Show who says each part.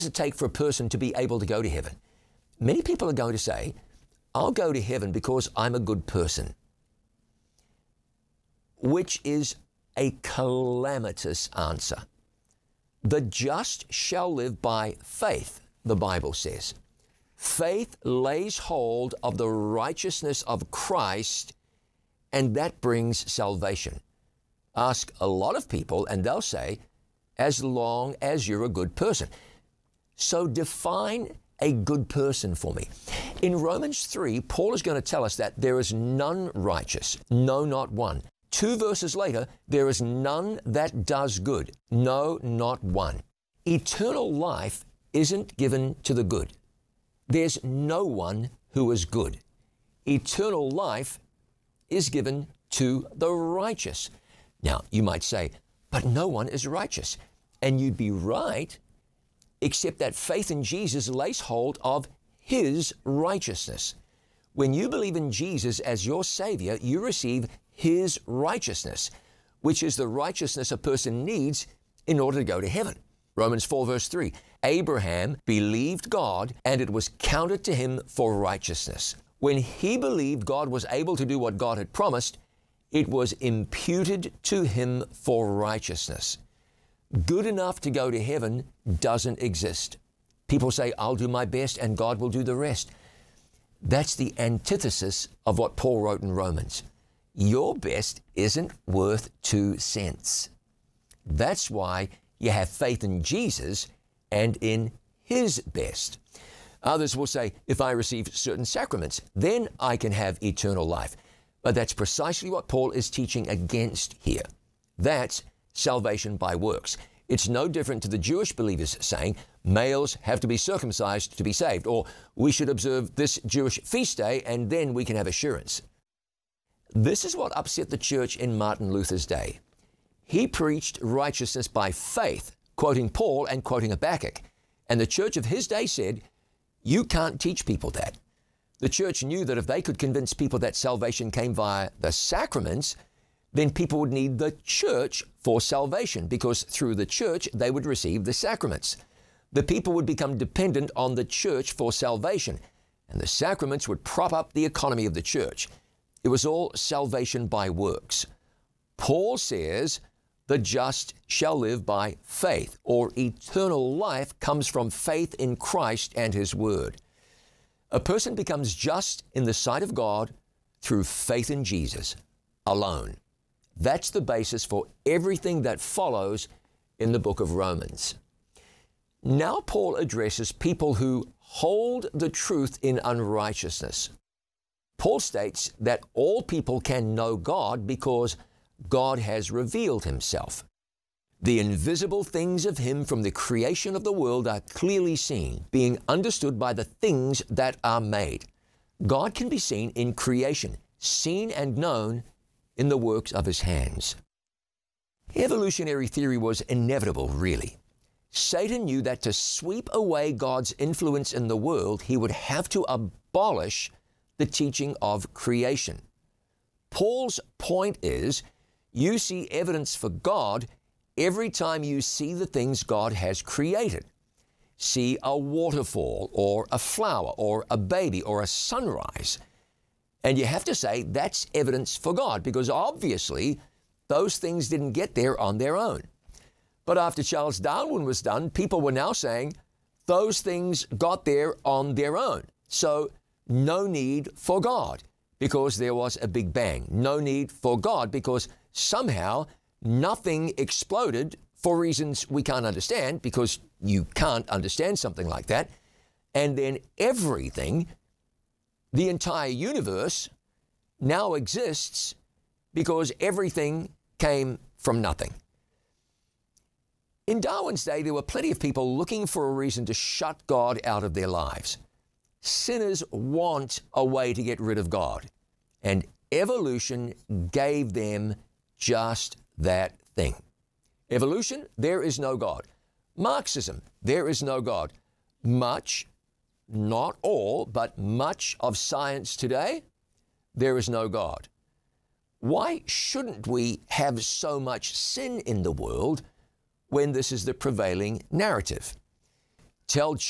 Speaker 1: does it take for a person to be able to go to heaven? Many people are going to say, I'll go to heaven because I'm a good person, which is a calamitous answer. The just shall live by faith, the Bible says. Faith lays hold of the righteousness of Christ, and that brings salvation. Ask a lot of people, and they'll say, as long as you're a good person. So define a good person for me. In Romans 3, Paul is going to tell us that there is none righteous, no, not one. 2 verses later, there is none that does good, no, not one. Eternal life isn't given to the good. There's no one who is good. Eternal life is given to the righteous. Now, you might say, but no one is righteous. And you'd be right, except that faith in Jesus lays hold of His righteousness. When you believe in Jesus as your Savior, you receive His righteousness, which is the righteousness a person needs in order to go to heaven. Romans 4 verse 3, Abraham believed God, and it was counted to him for righteousness. When he believed God was able to do what God had promised, it was imputed to him for righteousness. Good enough to go to heaven doesn't exist. People say, I'll do my best and God will do the rest. That's the antithesis of what Paul wrote in Romans. Your best isn't worth 2 cents. That's why you have faith in Jesus and in His best. Others will say, if I receive certain sacraments, then I can have eternal life. But that's precisely what Paul is teaching against here. That's salvation by works. It's no different to the Jewish believers saying, males have to be circumcised to be saved, or we should observe this Jewish feast day and then we can have assurance. This is what upset the church in Martin Luther's day. He preached righteousness by faith, quoting Paul and quoting Habakkuk. And the church of his day said, you can't teach people that. The church knew that if they could convince people that salvation came via the sacraments, then people would need the church for salvation, because through the church they would receive the sacraments. The people would become dependent on the church for salvation, and the sacraments would prop up the economy of the church. It was all salvation by works. Paul says, the just shall live by faith, or eternal life comes from faith in Christ and His Word. A person becomes just in the sight of God through faith in Jesus alone. That's the basis for everything that follows in the book of Romans. Now Paul addresses people who hold the truth in unrighteousness. Paul states that all people can know God because God has revealed Himself. The invisible things of Him from the creation of the world are clearly seen, being understood by the things that are made. God can be seen in creation, seen and known in the works of His hands. Evolutionary theory was inevitable, really. Satan knew that to sweep away God's influence in the world, he would have to abolish the teaching of creation. Paul's point is, you see evidence for God every time you see the things God has created. See a waterfall or a flower or a baby or a sunrise. And you have to say that's evidence for God, because obviously those things didn't get there on their own. But after Charles Darwin was done, people were now saying those things got there on their own. So no need for God, because there was a Big Bang. No need for God, because somehow nothing exploded for reasons we can't understand, because you can't understand something like that. And then everything, the entire universe, now exists because everything came from nothing. In Darwin's day, there were plenty of people looking for a reason to shut God out of their lives. Sinners want a way to get rid of God, and evolution gave them just that thing. Evolution, there is no God. Marxism, there is no God. Much, not all, but much of science today, there is no God. Why shouldn't we have so much sin in the world when this is the prevailing narrative? Tell